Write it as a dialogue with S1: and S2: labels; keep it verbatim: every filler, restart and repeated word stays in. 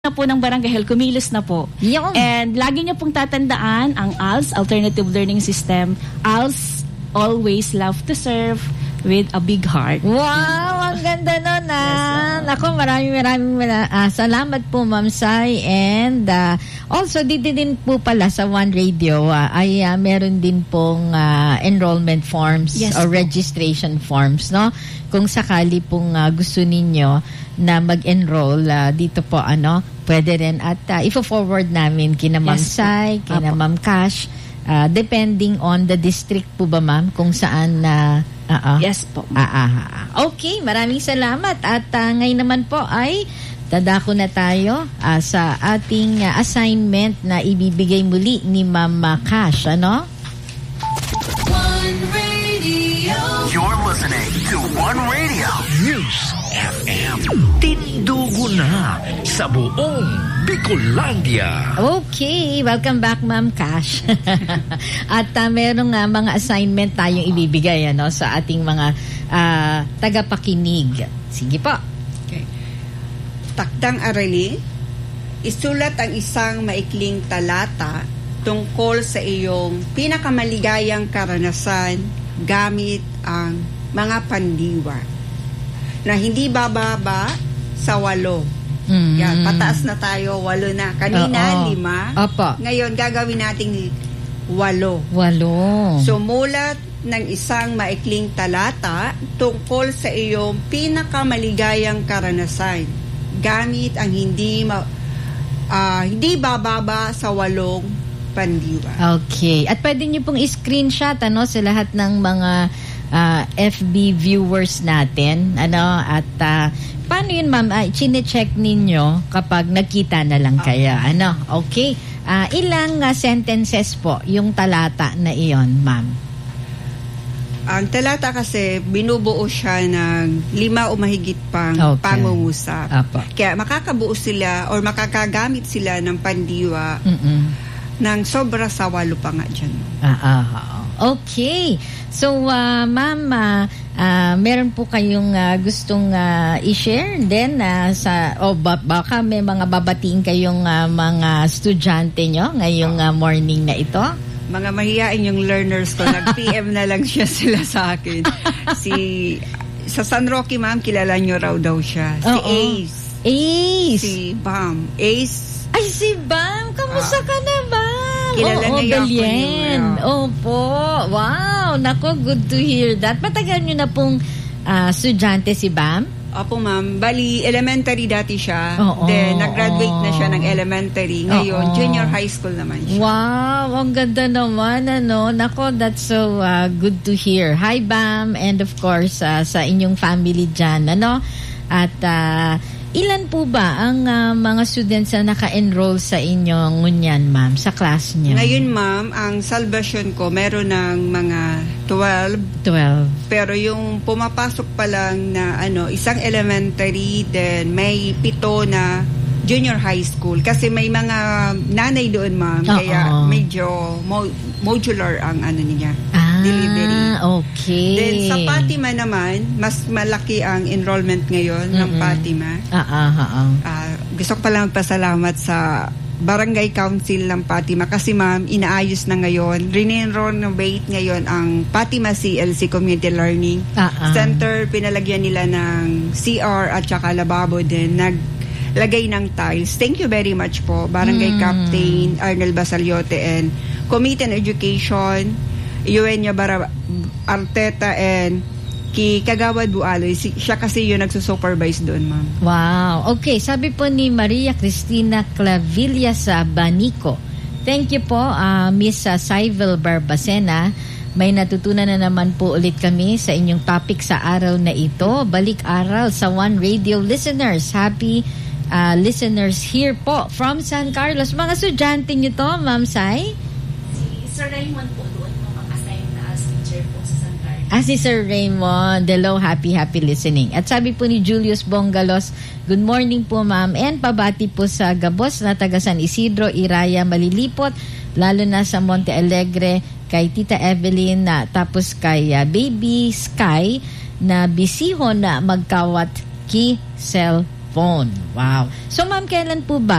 S1: na po ng Barangay Hall, kumilos na po.
S2: Yung.
S1: And lagi niyo pong tatandaan ang A L S, Alternative Learning System. A L S always love to serve with a big heart.
S2: Wow, ang ganda nun ah. Ako, maraming maraming uh, salamat po, Ma'am Sai. And uh, also, dito din po pala sa One Radio uh, ay uh, meron din pong uh, enrollment forms
S1: Yes,
S2: or
S1: po.
S2: registration forms, no? Kung sakali pong uh, gusto ninyo na mag-enroll uh, dito po, ano, pwede rin. At uh, ifo-forward namin kina Ma'am
S1: Yes,
S2: Sai, kina
S1: Apo.
S2: Ma'am Cash, uh, depending on the district po ba, Ma'am, kung saan na uh, uh,
S1: Yes po.
S2: Ah, ah, ah. Okay, maraming salamat. At uh, ngayon naman po ay dadako na tayo uh, sa ating uh, assignment na ibibigay muli ni Mama Cash, ano?
S3: One Radio.
S4: You're listening to One Radio News F M. Tindugo na sa buong Bicolandia.
S2: Okay, welcome back, Ma'am Cash. At uh, merong uh, mga assignment tayong ibibigay, ano, sa ating mga uh, tagapakinig. Sige po.
S5: Okay. Takdang arali, isulat ang isang maikling talata tungkol sa iyong pinakamaligayang karanasan gamit ang mga pandiwa na hindi bababa sa walo.
S2: Mm.
S5: Yan, pataas na tayo, walo na. Kanina,
S2: Oo.
S5: lima.
S2: Opo.
S5: Ngayon, gagawin natin walo.
S2: Walo.
S5: Sumulat ng isang maikling talata tungkol sa iyong pinakamaligayang karanasan gamit ang hindi ma, uh, hindi bababa sa walong pandiwa.
S2: Okay. At pwede niyo pong i-screenshot, ano, sa lahat ng mga uh, F B viewers natin, ano, at uh, paano yun, ma'am? Uh, chine-check ninyo kapag nagkita na lang kayo,
S5: Okay.
S2: ano? Okay. Uh, ilang uh, sentences po yung talata na iyon, ma'am?
S5: Ang talata kasi binubuo siya ng lima o mahigit pang
S2: Okay.
S5: pangungusap.
S2: Apo.
S5: Kaya makakabuo sila or makakagamit sila ng pandiwa
S2: Mm-mm.
S5: ng sobra sa walo pa nga dyan.
S2: Ah, ah, ah. Okay. So, uh, ma'am, uh, uh, meron po kayong uh, gustong uh, i-share? Then, uh, sa, o oh, ba, baka may mga babatiin kayong uh, mga estudyante nyo ngayong uh, morning na ito?
S5: Mga mahihain yung learners ko. Nag-P M na lang siya sila sa akin. Si, sa San Roque, ma'am, kilala nyo raw daw siya. Si
S2: Oo.
S5: Ace.
S2: Ace!
S5: Si Bam. Ace.
S2: Ay, si Bam! Kamusta
S5: Ah.
S2: ka na, Bam?
S5: Kilala
S2: Oo,
S5: niya ako
S2: Belien.
S5: yung,
S2: Opo. Wow. Nako, good to hear that. Matagal nyo na pong uh, estudyante si Bam?
S5: Opo, ma'am. Bali, elementary dati siya.
S2: Oo.
S5: Then, nag-graduate na siya ng elementary. Ngayon,
S2: Oo.
S5: junior high school naman siya.
S2: Wow, ang ganda naman, ano. Nako, that's so uh, good to hear. Hi, Bam, and of course, uh, sa inyong family dyan, ano. At uh, ilan po ba ang uh, mga students na naka-enroll sa inyong ngunyan, ma'am, sa class niyo?
S5: Ngayon, ma'am, ang salvation ko, meron ng mga twelve.
S2: twelve.
S5: Pero yung pumapasok pa lang na ano, isang elementary, then may pito na junior high school. Kasi may mga nanay doon, ma'am.
S2: Oo.
S5: Kaya medyo mo- modular ang ano niya.
S2: Ah,
S5: Delivery.
S2: okay.
S5: Then sa Fatima naman, mas malaki ang enrollment ngayon ng
S2: Mm-mm.
S5: Fatima.
S2: Ah, ah, ah, ah.
S5: Ah, gusto ko pala magpasalamat sa Barangay Council ng Fatima kasi ma'am, inaayos na ngayon. Re-renovate ngayon ang Fatima C L C Community Learning
S2: Ah, ah.
S5: Center. Pinalagyan nila ng C R at saka lababo din. Naglagay ng tiles. Thank you very much po, Barangay
S2: Mm.
S5: Captain Arnel Basaliote and Committee on Education, Eugenio Bara Arteta and Ki Kagawad Bualoy. Si, siya kasi yung nagsusupervise doon, ma'am.
S2: Wow. Okay, sabi po ni Maria Cristina Clavilla sa Banico. Thank you po, uh, Miss uh, Sybil Barbacena. May natutunan na naman po ulit kami sa inyong topic sa araw na ito. Balik-aral sa One Radio listeners. Happy uh, listeners here po from San Carlos. Mga estudyante nyo to, Ma'am Sai?
S1: Si Sir Raymond po doon mo mag-assign na as teacher po sa San Carlos.
S2: Ah, si Sir Raymond. Hello, happy, happy listening. At sabi po ni Julius Bongalos, good morning po, ma'am. And pabati po sa Gabos na taga San Isidro, Iraya, Malilipot, lalo na sa Monte Alegre, kay Tita Evelyn, na, tapos kay uh, Baby Sky, na bisihon na magkawat ki cellphone. Wow. So, ma'am, kailan po ba